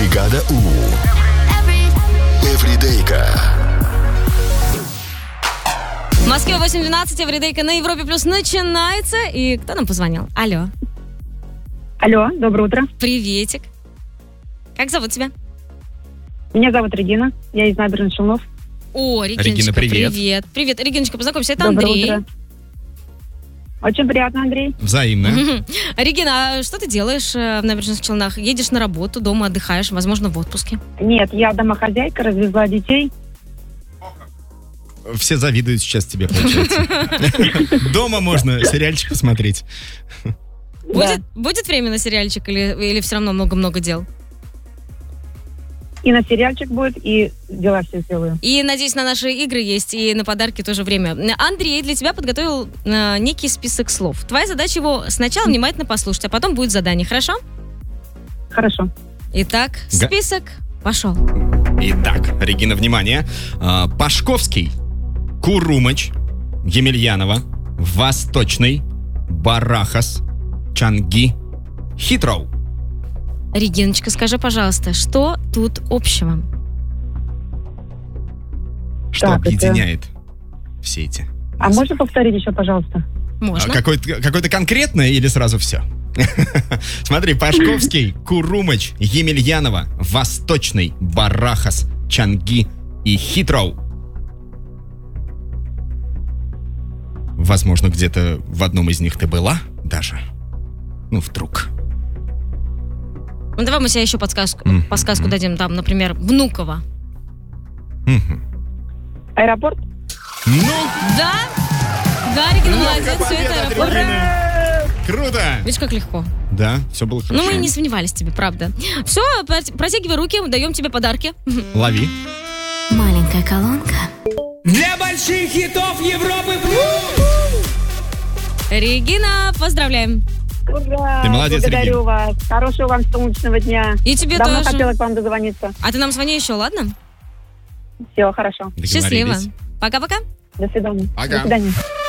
Бригада У. Эвридейка. В Москве 8:12, Эвридейка на Европе Плюс начинается. И кто нам позвонил? Алло. Алло, доброе утро. Приветик. Как зовут тебя? Меня зовут Регина, я из Набережных Челнов. О, Региночка, Регина, привет. Привет. Привет, Региночка, познакомься, это Доброе Андрей. утро. Очень приятно, Андрей. Взаимно. Регина, а что ты делаешь в Набережных Челнах? Едешь на работу, дома отдыхаешь, возможно, в отпуске? Нет, я домохозяйка, развезла детей. Все завидуют сейчас тебе, получается. Дома можно сериальчик посмотреть. Будет время на сериальчик или все равно много-много дел? И на сериальчик будет, и дела все сделаю. И, надеюсь, на наши игры есть, и на подарки тоже время. Андрей для тебя подготовил некий список слов. Твоя задача его сначала внимательно послушать, а потом будет задание, хорошо? Хорошо. Итак, список пошел. Итак, Регина, внимание. Пашковский, Курумыч, Емельянова, Восточный, Барахас, Чанги, Хитроу. Региночка, скажи, пожалуйста, что тут общего? Что Так, объединяет все эти? А можно повторить еще, пожалуйста? Можно? Какое-то конкретное или сразу все? Смотри, Пашковский, Курумыч, Емельянова, Восточный, Барахас, Чанги и Хитроу. Возможно, где-то в одном из них ты была даже. Ну, вдруг. Ну, давай мы себе еще подсказку дадим. Там, например, Внуково. Аэропорт? Ну, Да? Да, Регина, молодец, все это аэропорт. Круто! Видишь, как легко. Да, все было хорошо. Ну, мы и не сомневались в тебе, правда. Все, протягивай руки, даем тебе подарки. Лови. Маленькая колонка. Для больших хитов Европы плюс! Регина, поздравляем. Ура! Ты молодец, Благодарю вас. Хорошего вам солнечного дня. И тебе Давно тоже. хотела к вам дозвониться. А ты нам звони еще, ладно? Все, хорошо. Счастливо. Договорились. Пока-пока. До свидания. Пока. До свидания.